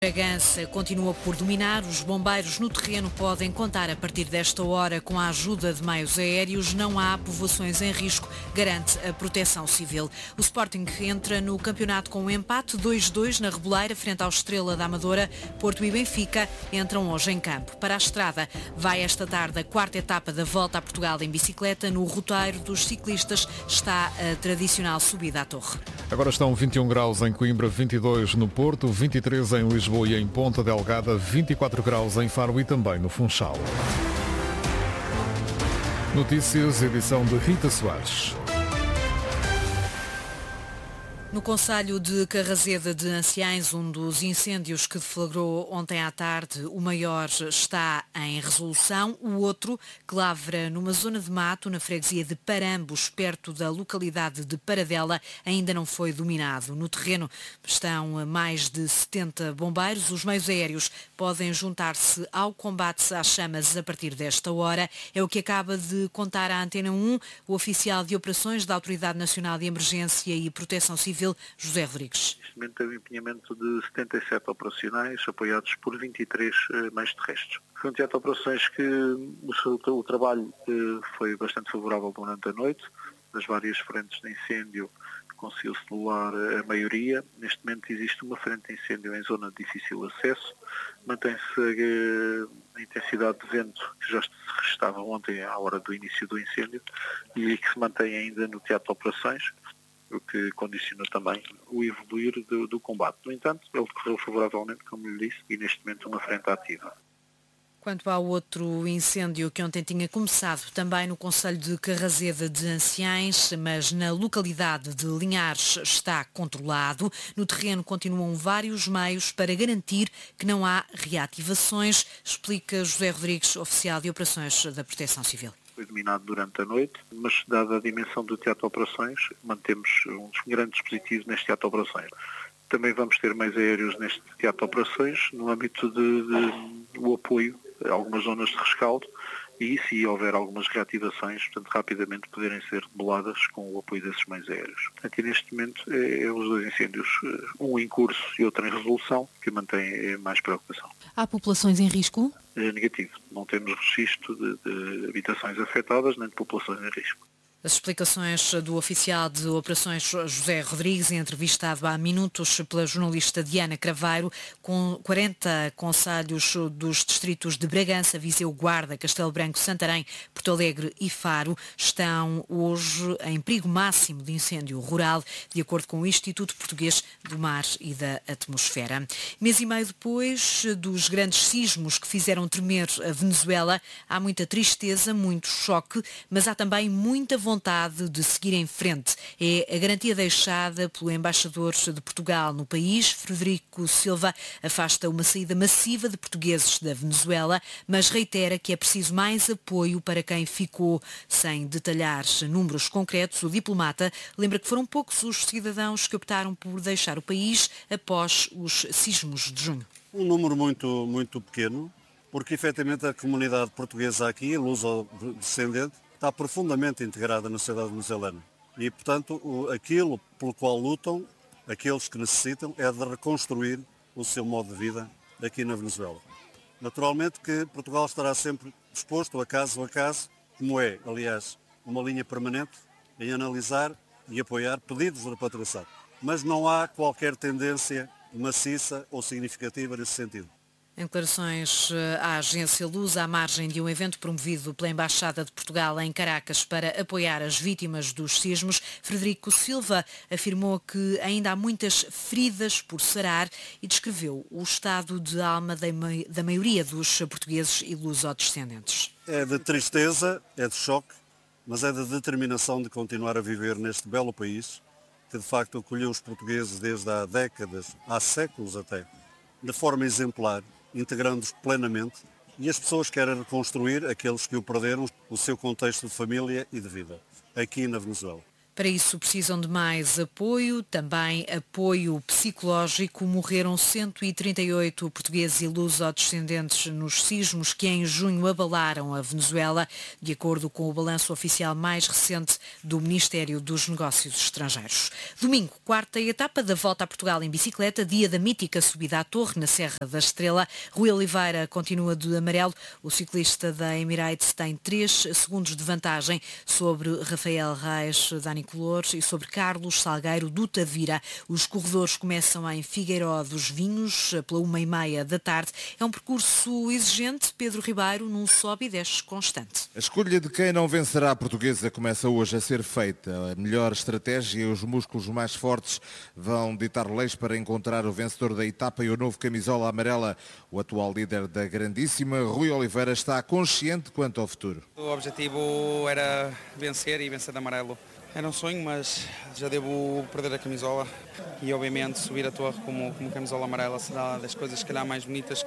Bragança continua por dominar. Os bombeiros no terreno podem contar a partir desta hora com a ajuda de meios aéreos. Não há povoações em risco, garante a Proteção Civil. O Sporting entra no campeonato com um empate 2-2 na Reboleira, frente ao Estrela da Amadora. Porto e Benfica entram hoje em campo. Para a estrada, vai esta tarde a quarta etapa da Volta a Portugal em bicicleta. No roteiro dos ciclistas está a tradicional subida à Torre. Agora estão 21 graus em Coimbra, 22 no Porto, 23 em Lisboa e em Ponta Delgada, 24 graus em Faro e também no Funchal. Notícias, edição de Rita Soares. No concelho de Carraseda de Anciães, um dos incêndios que deflagrou ontem à tarde, o maior está em resolução. O outro, que lavra numa zona de mato, na freguesia de Parambos, perto da localidade de Paradela, ainda não foi dominado. No terreno estão mais de 70 bombeiros. Os meios aéreos podem juntar-se ao combate às chamas a partir desta hora. É o que acaba de contar à Antena 1 o oficial de operações da Autoridade Nacional de Emergência e Proteção Civil, José Rodrigues. Neste momento tem um empenhamento de 77 operacionais, apoiados por 23 meios terrestres. Foi um teatro de operações que o trabalho foi bastante favorável durante a noite. Das várias frentes de incêndio conseguiu-se anular a maioria. Neste momento existe uma frente de incêndio em zona de difícil acesso. Mantém-se a intensidade de vento que já se registava ontem à hora do início do incêndio e que se mantém ainda no teatro de operações, o que condiciona também o evoluir do combate. No entanto, ele decorreu favoravelmente, como lhe disse, e neste momento uma frente ativa. Quanto ao outro incêndio que ontem tinha começado também no concelho de Carraseda de Anciães, mas na localidade de Linhares está controlado. No terreno continuam vários meios para garantir que não há reativações, explica José Rodrigues, oficial de operações da Proteção Civil. Foi dominado durante a noite, mas dada a dimensão do teatro de operações, mantemos um grande dispositivo neste teatro de operações. Também vamos ter meios aéreos neste teatro de operações, no âmbito do apoio a algumas zonas de rescaldo e, se houver algumas reativações, portanto, rapidamente poderem ser debeladas com o apoio desses meios aéreos. Aqui neste momento é os dois incêndios, um em curso e outro em resolução, que mantém mais preocupação. Há populações em risco? Negativo. Não temos registro de habitações afetadas nem de populações em risco. As explicações do oficial de operações José Rodrigues, entrevistado há minutos pela jornalista Diana Craveiro, com 40 concelhos dos distritos de Bragança, Viseu, Guarda, Castelo Branco, Santarém, Porto Alegre e Faro, estão hoje em perigo máximo de incêndio rural, de acordo com o Instituto Português do Mar e da Atmosfera. Mês e meio depois dos grandes sismos que fizeram tremer a Venezuela, há muita tristeza, muito choque, mas há também muita vontade de seguir em frente. É a garantia deixada pelo embaixador de Portugal no país. Frederico Silva afasta uma saída massiva de portugueses da Venezuela, mas reitera que é preciso mais apoio para quem ficou. Sem detalhar números concretos, o diplomata lembra que foram poucos os cidadãos que optaram por deixar o país após os sismos de junho. Um número muito pequeno, porque efetivamente a comunidade portuguesa aqui, luso-descendente, está profundamente integrada na sociedade venezuelana. E, portanto, aquilo pelo qual lutam, aqueles que necessitam, é de reconstruir o seu modo de vida aqui na Venezuela. Naturalmente que Portugal estará sempre disposto, a caso, como é, aliás, uma linha permanente, em analisar e apoiar pedidos de repatriação. Mas não há qualquer tendência maciça ou significativa nesse sentido. Em declarações à agência Luz, à margem de um evento promovido pela Embaixada de Portugal em Caracas para apoiar as vítimas dos sismos, Frederico Silva afirmou que ainda há muitas feridas por sarar e descreveu o estado de alma da maioria dos portugueses e luso-descendentes. É de tristeza, é de choque, mas é de determinação de continuar a viver neste belo país, que de facto acolheu os portugueses desde há décadas, há séculos até, de forma exemplar, integrando-os plenamente, e as pessoas querem reconstruir, aqueles que o perderam, o seu contexto de família e de vida, aqui na Venezuela. Para isso precisam de mais apoio, também apoio psicológico. Morreram 138 portugueses e luso-descendentes nos sismos que em junho abalaram a Venezuela, de acordo com o balanço oficial mais recente do Ministério dos Negócios Estrangeiros. Domingo, quarta etapa da Volta a Portugal em bicicleta, dia da mítica subida à Torre, na Serra da Estrela. Rui Oliveira continua de amarelo. O ciclista da Emirates tem 3 segundos de vantagem sobre Rafael Reis, Dani Colores e sobre Carlos Salgueiro do Tavira. Os corredores começam em Figueiró dos Vinhos pela 1h30 da tarde. É um percurso exigente. Pedro Ribeiro num sobe e desce constante. A escolha de quem não vencerá a portuguesa começa hoje a ser feita. A melhor estratégia e os músculos mais fortes vão ditar leis para encontrar o vencedor da etapa e o novo camisola amarela. O atual líder da grandíssima, Rui Oliveira, está consciente quanto ao futuro. O objetivo era vencer e vencer de amarelo. Era um sonho, mas já devo perder a camisola e obviamente subir a torre como camisola amarela será das coisas se calhar mais bonitas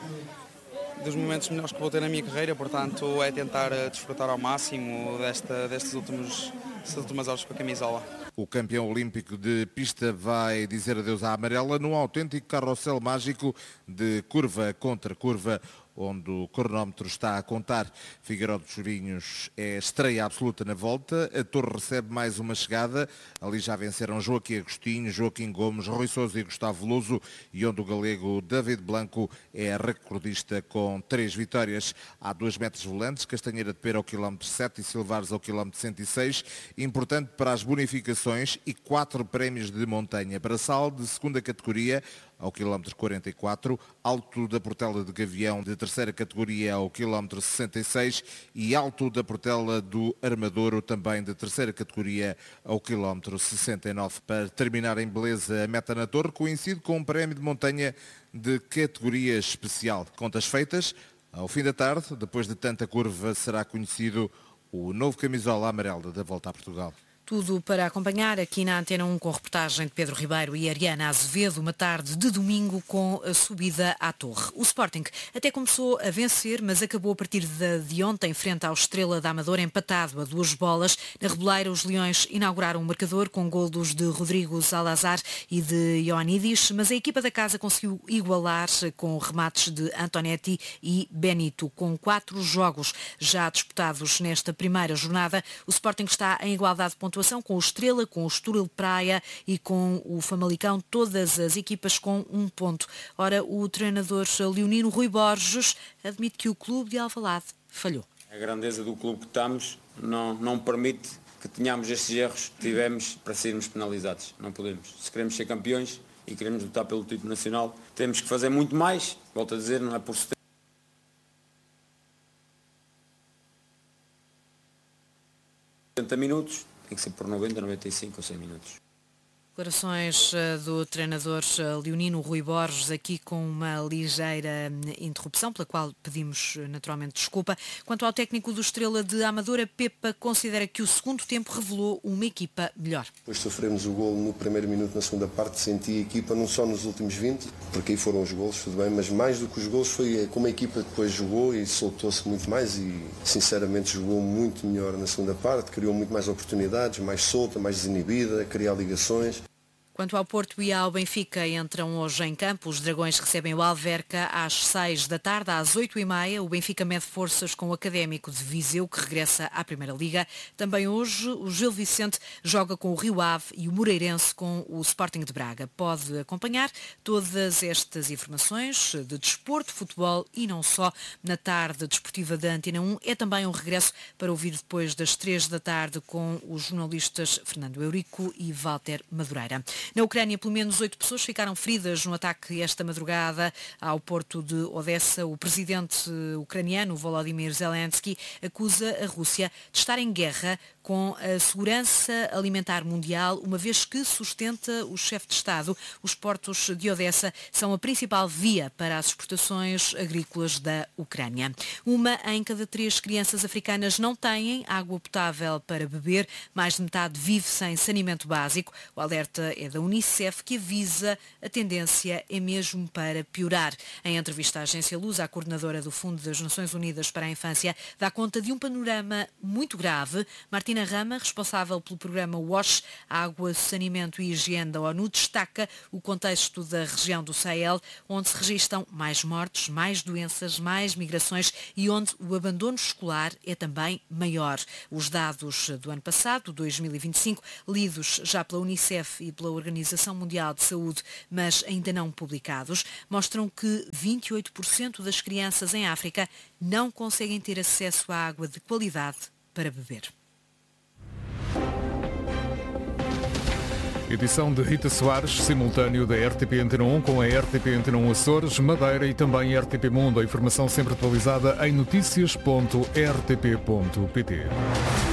dos momentos melhores que vou ter na minha carreira, portanto é tentar desfrutar ao máximo destas últimas horas com a camisola. O campeão olímpico de pista vai dizer adeus à amarela num autêntico carrossel mágico de curva contra curva, onde o cronómetro está a contar. Figueiró dos Vinhos é estreia absoluta na volta. A Torre recebe mais uma chegada. Ali já venceram Joaquim Agostinho, Joaquim Gomes, Rui Sousa e Gustavo Luso, e onde o galego David Blanco é recordista com 3 vitórias. Há 2 metas volantes, Castanheira de Pera ao quilómetro 7 e Silvares ao quilómetro 106. Importante para as bonificações e 4 prémios de montanha. Braçal de segunda categoria ao quilómetro 44, Alto da Portela de Gavião de terceira categoria ao quilómetro 66 e Alto da Portela do Armadouro também de terceira categoria ao quilómetro 69. Para terminar em beleza, a meta na Torre coincide com um prémio de montanha de categoria especial. Contas feitas, ao fim da tarde, depois de tanta curva, será conhecido o novo camisola amarela da Volta a Portugal. Tudo para acompanhar aqui na Antena 1 com reportagem de Pedro Ribeiro e Ariana Azevedo, uma tarde de domingo com a subida à Torre. O Sporting até começou a vencer, mas acabou a partir de ontem frente ao Estrela da Amadora empatado a 2 bolas. Na Reboleira, os Leões inauguraram o marcador com golos de Rodrigo Salazar e de Ioannidis, mas a equipa da casa conseguiu igualar com remates de Antonetti e Benito. Com 4 jogos já disputados nesta primeira jornada, o Sporting está em igualdade de pontuação com o Estrela, com o Estoril Praia e com o Famalicão, todas as equipas com 1 ponto. Ora, o treinador leonino Rui Borges admite que o clube de Alvalade falhou. A grandeza do clube que estamos não permite que tenhamos estes erros que tivemos para sermos penalizados. Não podemos. Se queremos ser campeões e queremos lutar pelo título nacional, temos que fazer muito mais. Volto a dizer, não é por 70 minutos, tem que ser por 90, 95 ou 100 minutos. Declarações do treinador leonino Rui Borges, aqui com uma ligeira interrupção, pela qual pedimos naturalmente desculpa. Quanto ao técnico do Estrela de Amadora, Pepa considera que o segundo tempo revelou uma equipa melhor. Depois sofremos o golo no primeiro minuto, na segunda parte, senti a equipa não só nos últimos 20, porque aí foram os golos, tudo bem, mas mais do que os golos foi como a equipa depois jogou e soltou-se muito mais e sinceramente jogou muito melhor na segunda parte, criou muito mais oportunidades, mais solta, mais desinibida, criar ligações. Quanto ao Porto e ao Benfica, entram hoje em campo. Os Dragões recebem o Alverca às 6 da tarde. Às 8h30, o Benfica mede forças com o Académico de Viseu, que regressa à Primeira Liga. Também hoje, o Gil Vicente joga com o Rio Ave e o Moreirense com o Sporting de Braga. Pode acompanhar todas estas informações de desporto, futebol e não só na tarde desportiva da Antena 1. É também um regresso para ouvir depois das 3 da tarde com os jornalistas Fernando Eurico e Walter Madureira. Na Ucrânia, pelo menos 8 pessoas ficaram feridas no ataque esta madrugada ao porto de Odessa. O presidente ucraniano, Volodymyr Zelensky, acusa a Rússia de estar em guerra com a segurança alimentar mundial, uma vez que sustenta o chefe de Estado. Os portos de Odessa são a principal via para as exportações agrícolas da Ucrânia. 1 em cada 3 crianças africanas não têm água potável para beber. Mais de metade vive sem saneamento básico. O alerta é da Unicef, que avisa a tendência é mesmo para piorar. Em entrevista à agência Luz, a coordenadora do Fundo das Nações Unidas para a Infância dá conta de um panorama muito grave. Martin Cristina Rama, responsável pelo programa WASH, Água, Saneamento e Higiene da ONU, destaca o contexto da região do Sahel, onde se registram mais mortes, mais doenças, mais migrações e onde o abandono escolar é também maior. Os dados do ano passado, 2025, lidos já pela Unicef e pela Organização Mundial de Saúde, mas ainda não publicados, mostram que 28% das crianças em África não conseguem ter acesso à água de qualidade para beber. Edição de Rita Soares, simultâneo da RTP Antena 1 com a RTP Antena 1 Açores, Madeira e também RTP Mundo. A informação sempre atualizada em notícias.rtp.pt.